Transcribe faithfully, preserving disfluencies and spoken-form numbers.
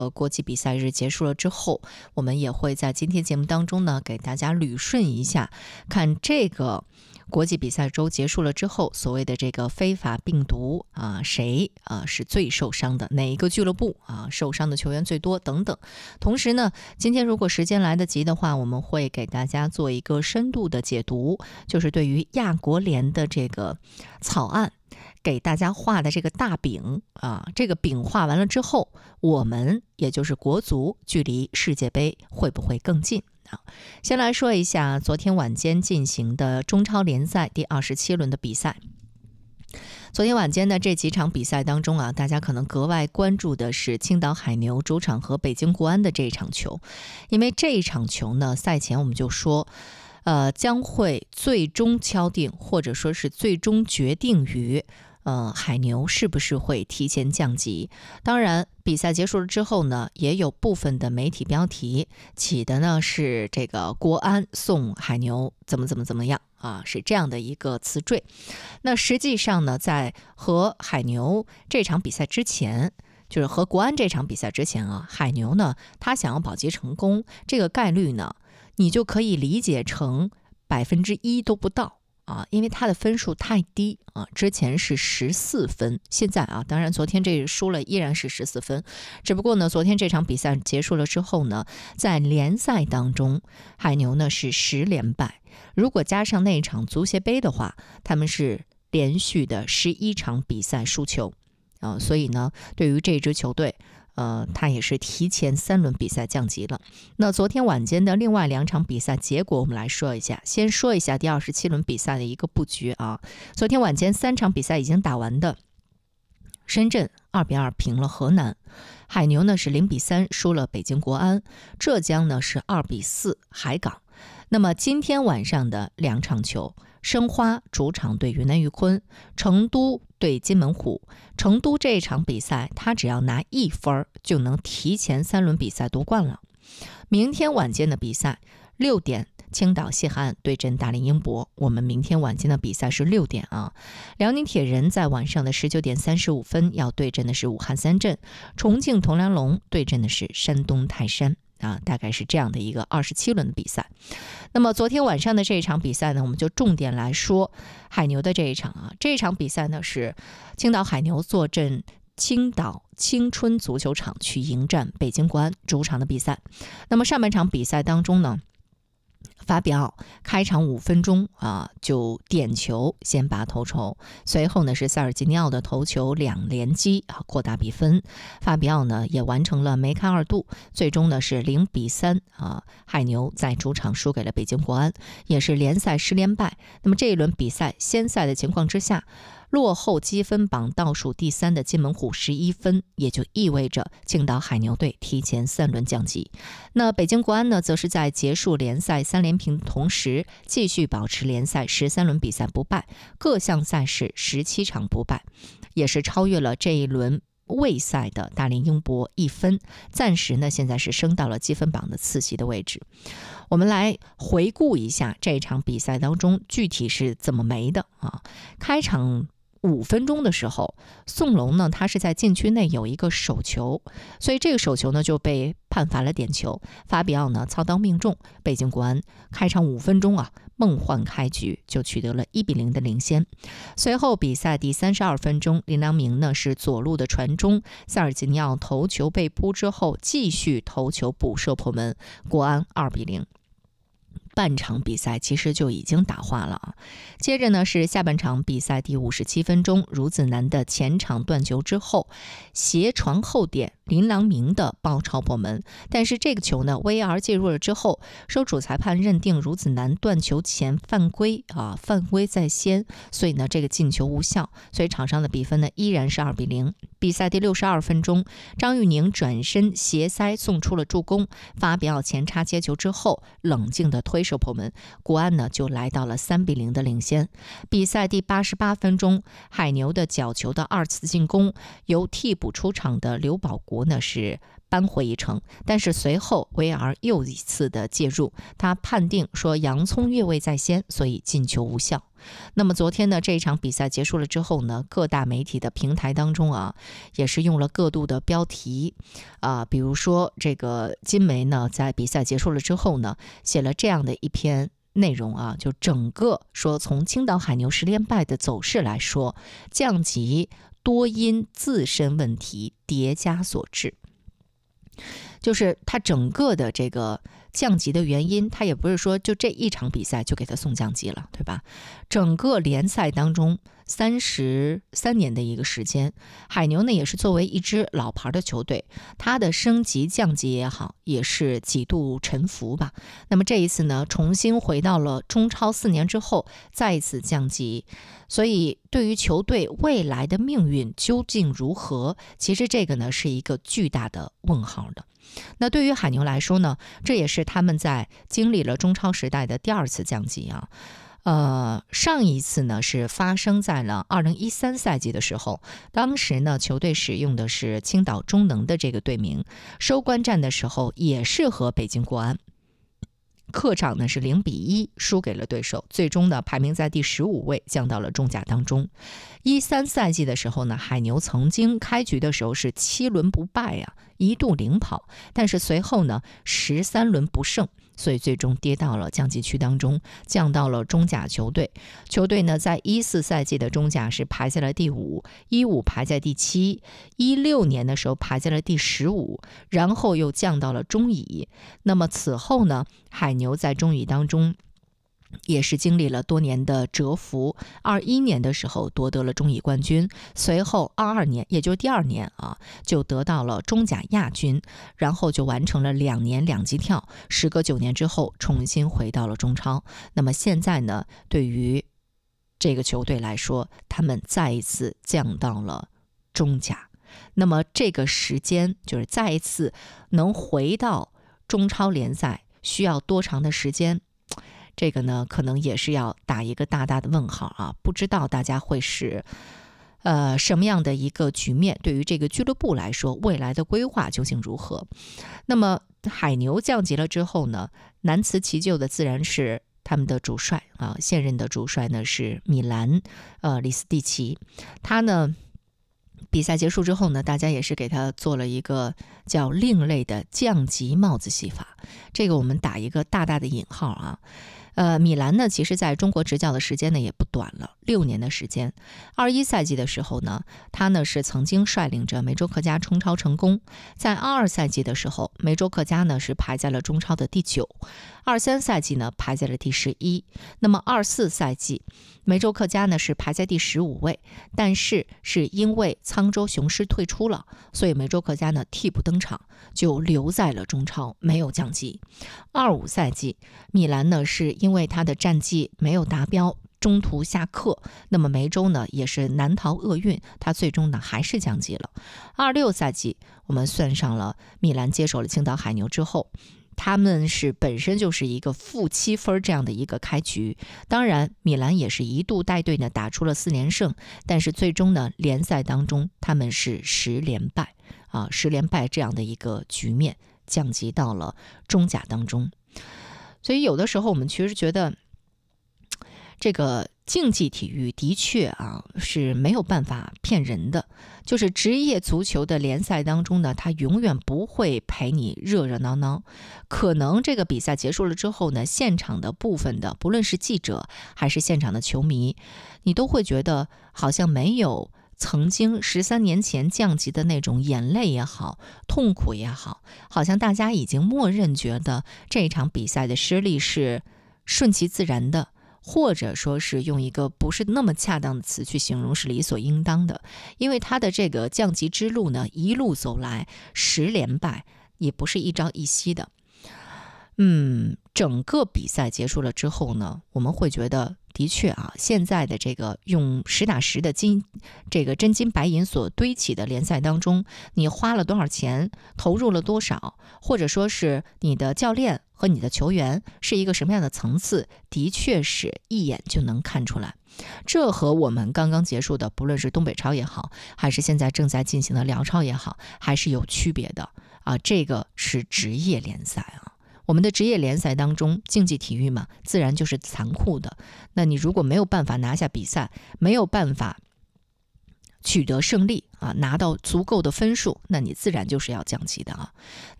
呃，国际比赛日结束了之后，我们也会在今天节目当中呢，给大家捋顺一下，看这个国际比赛周结束了之后，所谓的这个非法病毒啊，谁啊是最受伤的？哪一个俱乐部啊受伤的球员最多？等等。同时呢，今天如果时间来得及的话，我们会给大家做一个深度的解读，就是对于亚国联的这个草案。给大家画的这个大饼啊，这个饼画完了之后，我们也就是国足距离世界杯会不会更近啊？先来说一下昨天晚间进行的中超联赛第二十七轮的比赛。昨天晚间的这几场比赛当中啊，大家可能格外关注的是青岛海牛主场和北京国安的这一场球，因为这一场球呢，赛前我们就说。呃，将会最终敲定，或者说是最终决定于，呃，海牛是不是会提前降级。当然，比赛结束了之后呢，也有部分的媒体标题起的呢是这个国安送海牛怎么怎么怎么样啊，是这样的一个词缀。那实际上呢，在和海牛这场比赛之前。就是和国安这场比赛之前啊，海牛呢，他想要保级成功，这个概率呢，你就可以理解成百分之一都不到啊，因为他的分数太低啊，之前是十四分，现在啊，当然昨天这输了依然是十四分，只不过呢，昨天这场比赛结束了之后呢，在联赛当中，海牛呢是十连败，如果加上那一场足协杯的话，他们是连续的十一场比赛输球。啊、呃，所以呢，对于这支球队，呃，他也是提前三轮比赛降级了。那昨天晚间的另外两场比赛结果，我们来说一下。先说一下第二十七轮比赛的一个布局啊。昨天晚间三场比赛已经打完的，深圳二比二平了河南，海牛呢是零比三输了北京国安，浙江呢是二比四海港。那么今天晚上的两场球。申花主场对云南玉坤，成都对金门虎。成都这一场比赛，他只要拿一分就能提前三轮比赛夺冠了。明天晚间的比赛，六点青岛谢汉对阵大连英博。我们明天晚间的比赛是六点啊。辽宁铁人在晚上的十九点三十五分要对阵的是武汉三镇，重庆铜梁龙对阵的是山东泰山。啊，大概是这样的一个二十七轮的比赛。那么昨天晚上的这一场比赛呢，我们就重点来说海牛的这一场啊。这一场比赛呢是青岛海牛坐镇青岛青春足球场去迎战北京国安主场的比赛。那么上半场比赛当中呢，法比奥开场五分钟啊就点球先拔头筹，随后呢是塞尔吉尼奥的头球两连击啊扩大比分，法比奥呢也完成了梅开二度，最终呢是零比三啊，海牛在主场输给了北京国安，也是联赛十连败。那么这一轮比赛先赛的情况之下，落后积分榜倒数第三的金门虎十一分，也就意味着青岛海牛队提前三轮降级。那北京国安呢，则是在结束联赛三连平的同时，继续保持联赛十三轮比赛不败，各项赛事十七场不败，也是超越了这一轮未赛的大连英博一分，暂时呢现在是升到了积分榜的次席的位置。我们来回顾一下这场比赛当中具体是怎么没的啊？开场五分钟的时候，宋龙呢，他是在禁区内有一个手球，所以这个手球呢就被判罚了点球。法比奥呢操刀命中，北京国安开场五分钟啊，梦幻开局就取得了一比零的领先。随后比赛第三十二分钟，林良铭呢是左路的传中，塞尔吉尼奥头球被扑之后，继续头球补射破门，国安二比零。半场比赛其实就已经打花了啊。接着呢是下半场比赛第五十七分钟，孺子男的前场断球之后，斜传后点，林良铭的包抄破门。但是这个球呢 V R 介入了之后，受主裁判认定孺子男断球前犯规啊，犯规在先，所以呢这个进球无效，所以场上的比分呢依然是二比零。比赛第六十二分钟，张玉宁转身斜塞送出了助攻，法比奥前插接球之后，冷静的推射破门，国安呢就来到了三比零的领先。比赛第八十八分钟，海牛的角球的二次进攻由替补出场的刘宝国球呢是扳回一城，但是随后 V R 又一次的介入，他判定说洋葱越位在先，所以进球无效。那么昨天呢，这一场比赛结束了之后呢，各大媒体的平台当中啊，也是用了各度的标题啊，比如说这个金媒呢，在比赛结束了之后呢，写了这样的一篇内容啊，就整个说从青岛海牛十连败的走势来说，降级多因自身问题叠加所致。就是他整个的这个降级的原因，他也不是说就这一场比赛就给他送降级了，对吧？整个联赛当中三十三年的一个时间，海牛呢也是作为一支老牌的球队，他的升级降级也好，也是几度沉浮吧。那么这一次呢，重新回到了中超四年之后，再一次降级，所以对于球队未来的命运究竟如何，其实这个呢是一个巨大的问号的。那对于海牛来说呢，这也是他们在经历了中超时代的第二次降级啊。呃，上一次呢是发生在了二零一三赛季的时候，当时呢球队使用的是青岛中能的这个队名，收官战的时候也是和北京国安。客场呢是零比一输给了对手，最终呢排名在第十五位，降到了中甲当中。一三赛季的时候呢，海牛曾经开局的时候是七轮不败啊，一度领跑，但是随后呢十三轮不胜，所以最终跌到了降级区当中，降到了中甲球队。球队呢在一四赛季的中甲是排在了第五，一五排在第七，一六年的时候排在了第十五，然后又降到了中乙。那么此后呢，海牛在中乙当中也是经历了多年的蛰伏，二一年的时候夺得了中乙冠军，随后二二年，也就是第二年啊，就得到了中甲亚军，然后就完成了两年两级跳，时隔九年之后重新回到了中超。那么现在呢，对于这个球队来说，他们再一次降到了中甲。那么这个时间就是再一次能回到中超联赛需要多长的时间？这个呢，可能也是要打一个大大的问号啊！不知道大家会是呃什么样的一个局面？对于这个俱乐部来说，未来的规划究竟如何？那么海牛降级了之后呢，难辞其咎的自然是他们的主帅啊，现任的主帅呢是米兰呃里斯蒂奇，他呢。比赛结束之后呢，大家也是给他做了一个叫另类的降级帽子戏法，这个我们打一个大大的引号啊。呃，米兰呢，其实在中国执教的时间呢也不短了，六年的时间。二一赛季的时候呢，他呢是曾经率领着梅州客家冲超成功。在二二赛季的时候，梅州客家呢是排在了中超的第九，二三赛季呢排在了第十一。那么二四赛季，梅州客家呢是排在第十五位，但是是因为沧州雄狮退出了，所以梅州客家呢替补登场，就留在了中超，没有降级。二五赛季，米兰呢是因为他的战绩没有达标，中途下课，那么梅州呢也是难逃厄运，他最终呢还是降级了。二六赛季，我们算上了米兰接手了青岛海牛之后，他们是本身就是一个负七分这样的一个开局，当然米兰也是一度带队呢打出了四连胜，但是最终呢联赛当中他们是十连败啊，十连败这样的一个局面，降级到了中甲当中。所以有的时候我们其实觉得这个竞技体育的确啊是没有办法骗人的，就是职业足球的联赛当中呢，它永远不会陪你热热闹闹。可能这个比赛结束了之后呢，现场的部分的不论是记者还是现场的球迷，你都会觉得好像没有曾经十三年前降级的那种眼泪也好，痛苦也好，好像大家已经默认觉得这场比赛的失利是顺其自然的，或者说是用一个不是那么恰当的词去形容是理所应当的。因为他的这个降级之路呢，一路走来十连败，也不是一朝一夕的。 嗯，整个比赛结束了之后呢，我们会觉得的确啊，现在的这个用实打实的金这个真金白银所堆起的联赛当中，你花了多少钱，投入了多少，或者说是你的教练和你的球员是一个什么样的层次，的确是一眼就能看出来。这和我们刚刚结束的不论是东北超也好，还是现在正在进行的辽超也好，还是有区别的啊。这个是职业联赛啊，我们的职业联赛当中，竞技体育嘛，自然就是残酷的。那你如果没有办法拿下比赛，没有办法取得胜利啊，拿到足够的分数，那你自然就是要降级的啊。